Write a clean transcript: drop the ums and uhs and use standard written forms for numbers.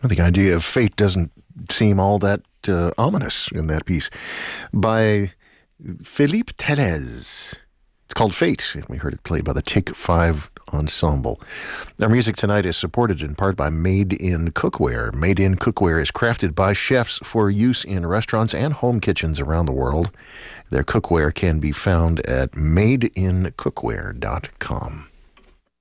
The idea of fate doesn't seem all that ominous in that piece by Philippe Telez. It's called Fate, and we heard it played by the Take 5 Ensemble. Our music tonight is supported in part by Made in Cookware. Made in Cookware is crafted by chefs for use in restaurants and home kitchens around the world. Their cookware can be found at madeincookware.com.